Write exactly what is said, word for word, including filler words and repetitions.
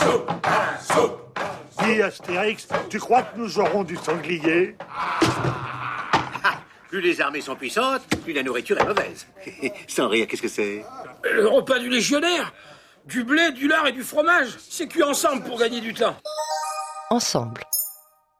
Dis, Astérix, tu crois que nous aurons du sanglier? Plus les armées sont puissantes, plus la nourriture est mauvaise. Sans rire, qu'est-ce que c'est? Le repas du légionnaire. Du blé, du lard et du fromage. C'est cuit ensemble pour gagner du temps. Ensemble,